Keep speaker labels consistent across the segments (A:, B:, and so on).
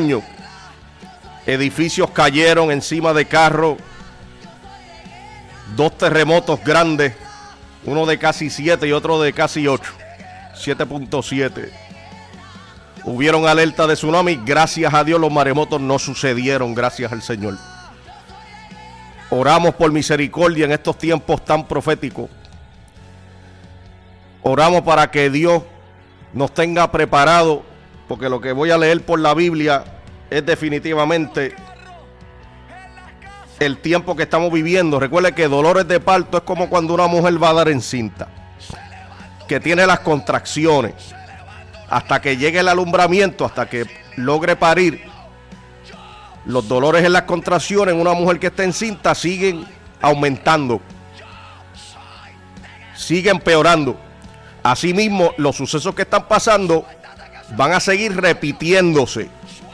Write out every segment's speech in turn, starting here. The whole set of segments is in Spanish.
A: años. Edificios cayeron encima de carros. 2 terremotos grandes, uno de casi 7 y otro de casi 8, 7.7. Hubieron alerta de tsunami, gracias a Dios los maremotos no sucedieron, gracias al Señor. Oramos por misericordia en estos tiempos tan proféticos. Oramos para que Dios nos tenga preparado, porque lo que voy a leer por la Biblia es definitivamente el tiempo que estamos viviendo. Recuerde que dolores de parto es como cuando una mujer va a dar encinta, que tiene las contracciones hasta que llegue el alumbramiento, hasta que logre parir. Los dolores en las contracciones en una mujer que está encinta siguen aumentando, siguen empeorando. Asimismo, los sucesos que están pasando van a seguir repitiéndose.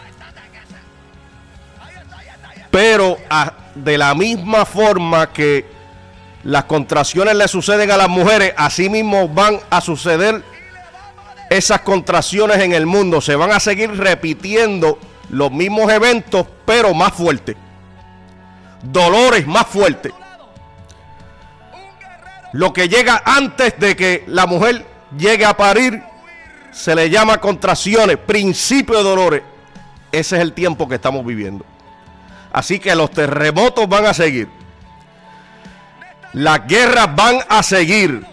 A: Pero de la misma forma que las contracciones le suceden a las mujeres, así mismo van a suceder esas contracciones en el mundo. Se van a seguir repitiendo los mismos eventos, pero más fuertes. Dolores más fuertes. Lo que llega antes de que la mujer llegue a parir se le llama contracciones, principio de dolores. Ese es el tiempo que estamos viviendo. Así que los terremotos van a seguir. Las guerras van a seguir.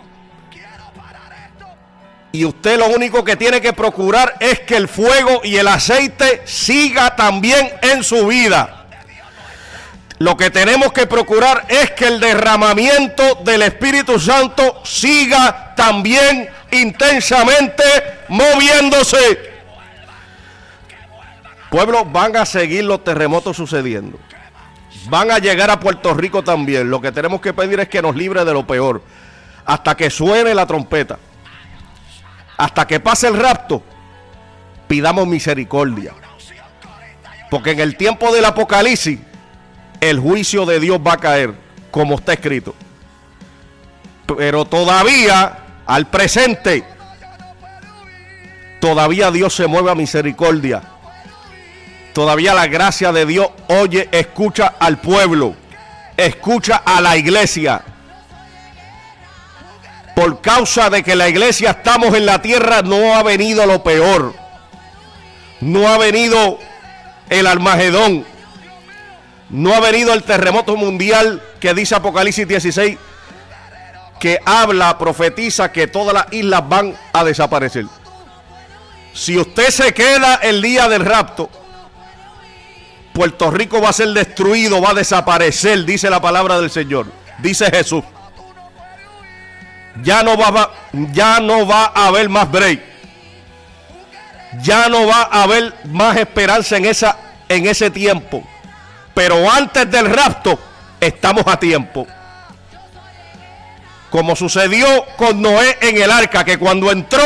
A: Y usted lo único que tiene que procurar es que el fuego y el aceite siga también en su vida. Lo que tenemos que procurar es que el derramamiento del Espíritu Santo siga también intensamente moviéndose. Pueblo, van a seguir los terremotos sucediendo. Van a llegar a Puerto Rico también. Lo que tenemos que pedir es que nos libre de lo peor. Hasta que suene la trompeta. Hasta que pase el rapto. Pidamos misericordia. Porque en el tiempo del Apocalipsis, el juicio de Dios va a caer, como está escrito. Pero todavía, al presente, todavía Dios se mueve a misericordia. Todavía la gracia de Dios oye, escucha al pueblo, escucha a la iglesia. Por causa de que la iglesia estamos en la tierra, no ha venido lo peor. No ha venido el Armagedón. No ha venido el terremoto mundial que dice Apocalipsis 16, que habla, profetiza que todas las islas van a desaparecer. Si usted se queda el día del rapto, Puerto Rico va a ser destruido, va a desaparecer, dice la palabra del Señor, dice Jesús. Ya no va a haber más break. Ya no va a haber más esperanza en ese tiempo. Pero antes del rapto estamos a tiempo. Como sucedió con Noé en el arca, que cuando entró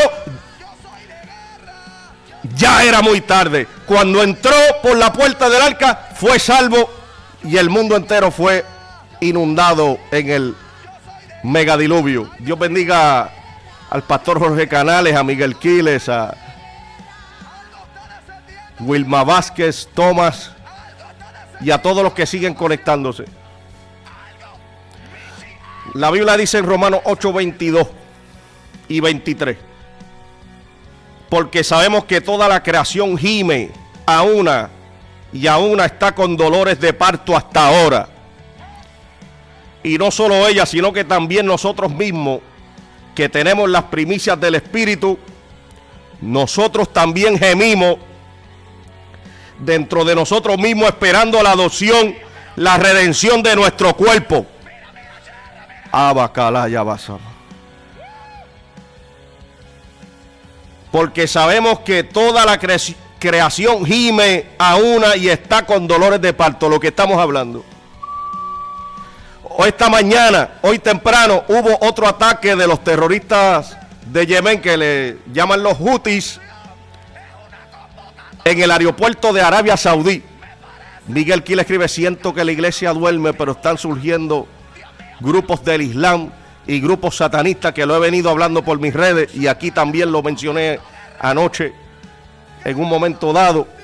A: ya era muy tarde. Cuando entró por la puerta del arca fue salvo y el mundo entero fue inundado en el megadiluvio. Dios bendiga al pastor Jorge Canales, a Miguel Quiles, a Wilma Vázquez, Tomás y a todos los que siguen conectándose. La Biblia dice en Romanos 8, 22 y 23. Porque sabemos que toda la creación gime a una está con dolores de parto hasta ahora. Y no solo ella, sino que también nosotros mismos, que tenemos las primicias del Espíritu, nosotros también gemimos dentro de nosotros mismos, esperando la adopción, la redención de nuestro cuerpo. Abacalaya basama. Porque sabemos que toda la creación gime a una y está con dolores de parto, lo que estamos hablando. Esta mañana, hoy temprano, hubo otro ataque de los terroristas de Yemen, que le llaman los Houthis, en el aeropuerto de Arabia Saudí. Miguel Quiles escribe: siento que la iglesia duerme, pero están surgiendo grupos del Islam y grupos satanistas, que lo he venido hablando por mis redes y aquí también lo mencioné anoche en un momento dado.